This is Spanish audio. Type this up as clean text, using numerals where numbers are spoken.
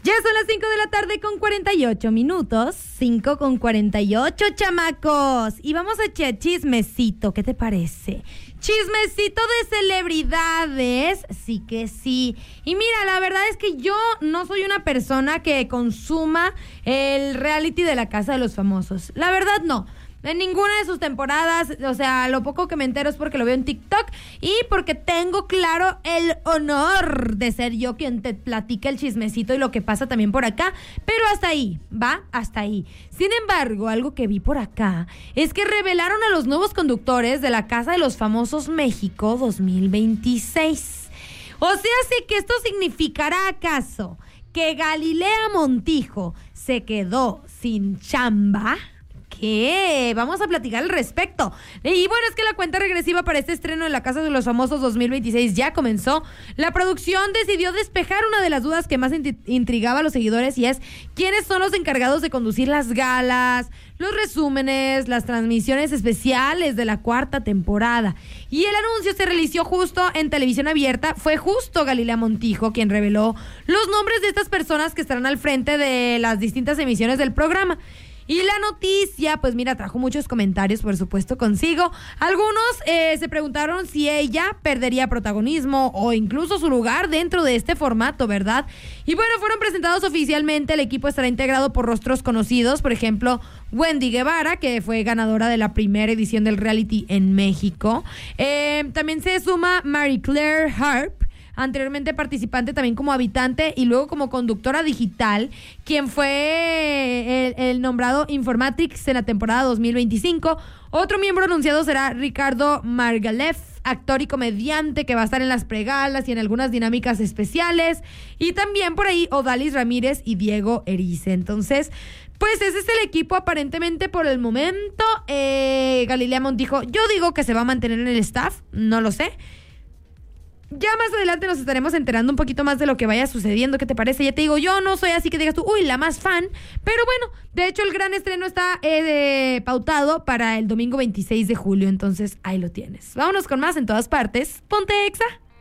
Ya son las 5 de la tarde con 48 minutos. 5 con 48, chamacos. Y vamos a echar chismecito, ¿qué te parece? Chismecito de celebridades, sí que sí. Y mira, la verdad es que yo no soy una persona que consuma el reality de la Casa de los Famosos. La verdad no. En ninguna de sus temporadas, o sea, lo poco que me entero es porque lo veo en TikTok y porque tengo claro el honor de ser yo quien te platica el chismecito y lo que pasa también por acá, pero hasta ahí, ¿va? Hasta ahí. Sin embargo, algo que vi por acá es que revelaron a los nuevos conductores de la Casa de los Famosos México 2026. O sea, sí que esto significará acaso que Galilea Montijo se quedó sin chamba. ¿Qué? Vamos a platicar al respecto. Y bueno, es que la cuenta regresiva para este estreno de la Casa de los Famosos 2026 ya comenzó. La producción decidió despejar una de las dudas que más intrigaba a los seguidores, y es quiénes son los encargados de conducir las galas, los resúmenes, las transmisiones especiales de la cuarta temporada. Y el anuncio se realizó justo en televisión abierta. Fue justo Galilea Montijo quien reveló los nombres de estas personas que estarán al frente de las distintas emisiones del programa. Y la noticia, pues mira, trajo muchos comentarios, por supuesto, consigo. Algunos se preguntaron si ella perdería protagonismo o incluso su lugar dentro de este formato, ¿verdad? Y bueno, fueron presentados oficialmente. El equipo estará integrado por rostros conocidos, por ejemplo, Wendy Guevara, que fue ganadora de la primera edición del reality en México. También se suma Mary Claire Harp, anteriormente participante también como habitante y luego como conductora digital, quien fue el nombrado Informatrix en la temporada 2025. Otro miembro anunciado será Ricardo Margalef, actor y comediante que va a estar en las pregalas y en algunas dinámicas especiales. Y también por ahí Odalis Ramírez y Diego Erice. Entonces, pues ese es el equipo aparentemente por el momento. Galilea Montijo, yo digo que se va a mantener en el staff, no lo sé. Ya más adelante nos estaremos enterando un poquito más de lo que vaya sucediendo. ¿Qué te parece? Ya te digo, yo no soy así que digas tú, uy, la más fan. Pero bueno, de hecho el gran estreno está pautado para el domingo 26 de julio. Entonces ahí lo tienes. Vámonos con más en todas partes. Ponte Exa.